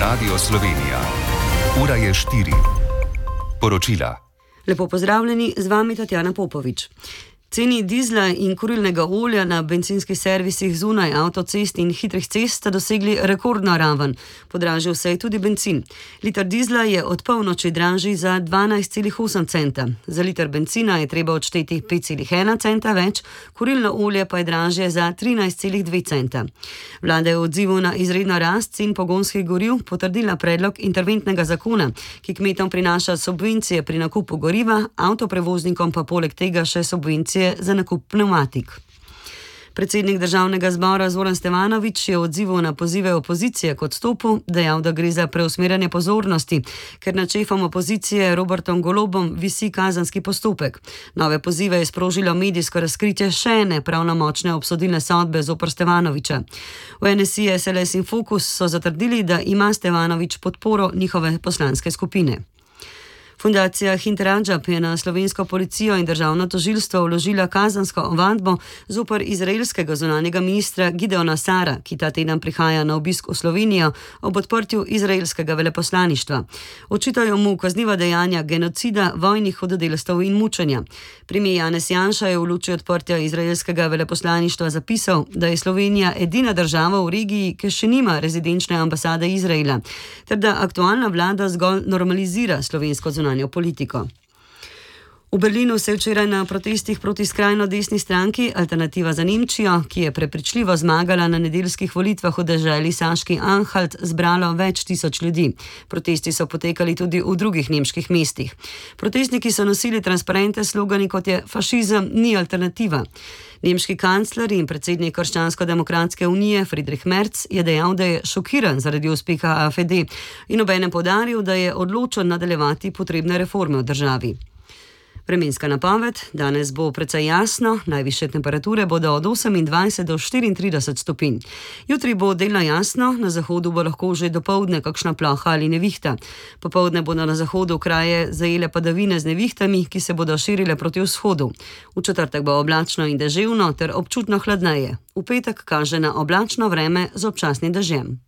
Radio Slovenija. Ura je 4. Poročila. Lepo pozdravljeni, z vami Tatjana Popovič. Ceni dizla in kurilnega olja na bencinskih servisih zunaj avtocest in hitrih cest sta dosegli rekordno raven. Podražil se je tudi bencin. Liter dizla je od polnoči dražji za 12,8 centa. Za liter bencina je treba odšteti 5,1 centa več, kurilno olje pa je dražje za 13,2 centa. Vlada je v odzivu na izredno rast cen pogonskih goriv potrdila predlog interventnega zakona, ki kmetom prinaša subvencije pri nakupu goriva, avtoprevoznikom pa poleg tega še subvencije za nakup pneumatik. Predsednik državnega zbora Zoran Stevanović je v odzivu na pozive opozicije k odstopu dejal, da gre za preusmerjanje pozornosti, ker nad šefom opozicije Robertom Golobom visi kazenski postopek. Nove pozive je sprožilo medijsko razkritje še ene pravnomočne obsodilne sodbe zoper Stevanovića. V NSI, SLS in Fokus so zatrdili, da ima Stevanović podporo njihove poslanske skupine. Fundacija Hind Rajab je na slovensko policijo in državno tožilstvo vložila kazensko ovadbo zoper izraelskega zunanjega ministra Gideona Sara, ki ta teden prihaja na obisk v Slovenijo ob odprtju izraelskega veleposlaništva. Očitajo mu kazniva dejanja genocida, vojnih hudodelstev in mučenja. Premijer Janez Janša je v luči odprtja izraelskega veleposlaništva zapisal, da je Slovenija edina država v regiji, ki še nima rezidenčne ambasade Izraela, ter da aktualna vlada zgolj normalizira slovensko zunanjo politiko. V Berlinu se je včeraj na protestih proti skrajno desni stranki Alternativa za Nemčijo, ki je prepričljivo zmagala na nedeljskih volitvah v deželi Saški Anhalt, zbralo več tisoč ljudi. Protesti so potekali tudi v drugih nemških mestih. Protestniki so nosili transparente s slogani, kot je fašizem ni alternativa. Nemški kancler in predsednik Krščansko-demokratske unije Friedrich Merz je dejal, da je šokiran zaradi uspeha AfD in obenem poudaril, da je odločen nadaljevati potrebne reforme v državi. Vremenska napoved: danes bo precej jasno, najvišje temperature bodo od 28 do 34 stopinj. Jutri bo delno jasno, na zahodu bo lahko že dopoldne kakšna ploha ali nevihta. Popoldne bodo na zahodu kraje zajele padavine z nevihtami, ki se bodo širile proti vzhodu. V četrtek bo oblačno in deževno ter občutno hladneje. V petek kaže na oblačno vreme z občasnim dežjem.